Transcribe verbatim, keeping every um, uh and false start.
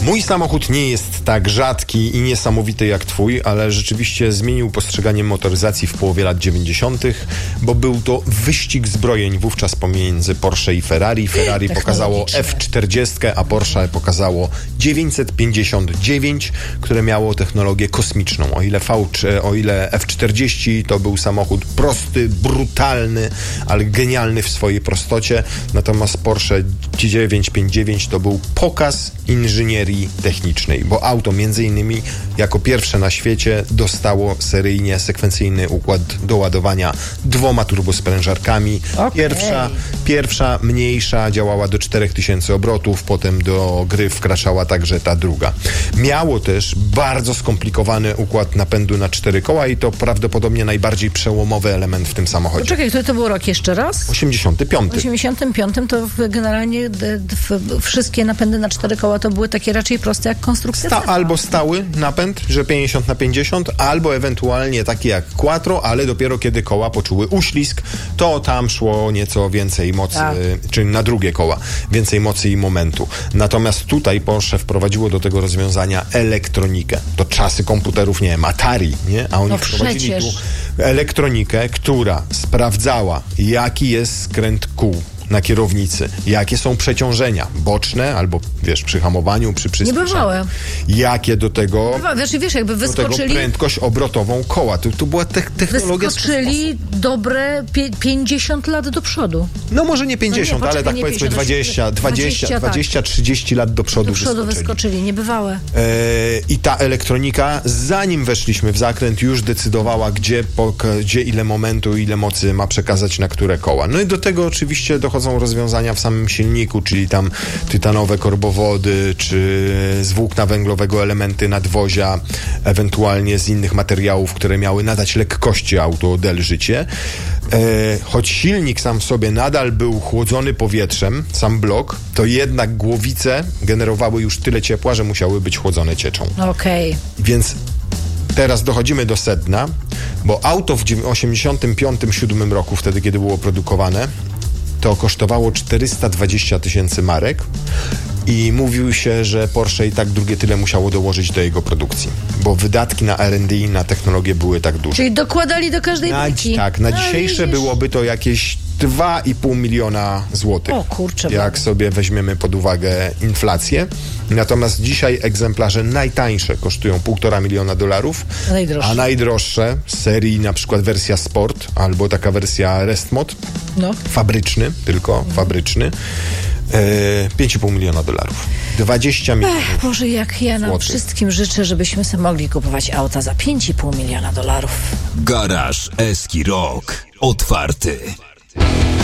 Mój samochód nie jest tak rzadki i niesamowity jak twój, ale rzeczywiście zmienił postrzeganie motoryzacji w połowie lat dziewięćdziesiątych, bo był to wyścig zbrojeń wówczas pomiędzy Porsche i Ferrari. Ferrari pokazało F czterdzieści, a Porsche pokazało dziewięćset pięćdziesiąt dziewięć, które miało technologię kosmiczną. O ile, V, o ile F czterdzieści to był samochód prosty, brutalny, ale genialny w swojej prostocie, natomiast Porsche dziewięćset pięćdziesiąt dziewięć to był pokaz inżynierii technicznej, bo auto między innymi jako pierwsze na świecie dostało seryjnie sekwencyjny układ do ładowania dwoma turbosprężarkami. Okay. Pierwsza, pierwsza mniejsza działała do czterech tysięcy obrotów, potem do gry wkraczała także ta druga. Miało też bardzo skomplikowany układ napędu na cztery koła i to prawdopodobnie najbardziej przełomowy element w tym samochodzie. Poczekaj, który to był rok jeszcze raz? osiemdziesiąty piąty. W osiemdziesiątym piątym to generalnie d, d, d, wszystkie napędy na cztery koła to były takie raczej proste jak konstrukcja. Sta- albo stały napęd, że pięćdziesiąt na pięćdziesiąt, albo ewentualnie takie jak Quattro, ale dopiero kiedy koła poczuły uślizg, to tam szło nieco więcej mocy, tak. Czyli na drugie koła, więcej mocy i momentu. Natomiast tutaj Porsche wprowadziło do tego rozwiązania elektronikę. To czasy komputerów, nie wiem, Atari, nie? A oni no wprowadzili przecież. tu elektronikę, która sprawdzała, jaki jest skręt kół na kierownicy, jakie są przeciążenia boczne, albo wiesz, przy hamowaniu, przy przyspieszaniu. Niebywałe. Jakie do tego Bywa, wiesz, wiesz, jakby wyskoczyli... do tego prędkość obrotową koła. To, to była te- technologia... Wyskoczyli dobre pie- pięćdziesiąt lat do przodu. No może nie pięćdziesiąt, no nie, ale tak powiedzmy dwadzieścia, dwadzieścia, dwadzieścia, trzydzieści lat do przodu, do przodu wyskoczyli. wyskoczyli. Niebywałe. E, I ta elektronika, zanim weszliśmy w zakręt, już decydowała, gdzie, po, gdzie ile momentu, ile mocy ma przekazać na które koła. No i do tego oczywiście dochodzą rozwiązania w samym silniku, czyli tam tytanowe korbowody, czy z włókna węglowego elementy nadwozia, ewentualnie z innych materiałów, które miały nadać lekkości autu, odelżycie. E, choć silnik sam w sobie nadal był chłodzony powietrzem, sam blok, to jednak głowice generowały już tyle ciepła, że musiały być chłodzone cieczą. Okej. Okay. Więc teraz dochodzimy do sedna, bo auto w osiemdziesiątym piątym siódmym roku, wtedy kiedy było produkowane, to kosztowało czterysta dwadzieścia tysięcy marek i mówił się, że Porsche i tak drugie tyle musiało dołożyć do jego produkcji, bo wydatki na R and D, na technologię były tak duże. Czyli dokładali do każdej na, bryki. Tak, na no, dzisiejsze widzisz. byłoby to jakieś dwa i pół miliona złotych. O kurczę. Jak sobie weźmiemy pod uwagę inflację. Natomiast dzisiaj egzemplarze najtańsze kosztują półtora miliona dolarów, najdroższe. A najdroższe z serii na przykład wersja Sport albo taka wersja Restmod, no. fabryczny, tylko mhm. fabryczny, e, pięć i pół miliona dolarów. dwadzieścia milionów. Ech, Boże, jak ja nam złotych. Wszystkim życzę, żebyśmy sobie mogli kupować auta za pięć i pół miliona dolarów. Garaż Eski Rock. Otwarty.